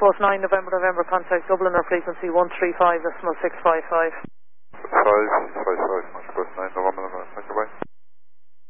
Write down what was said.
Foxtrot 9 November, contact Dublin or frequency 135.655. 555.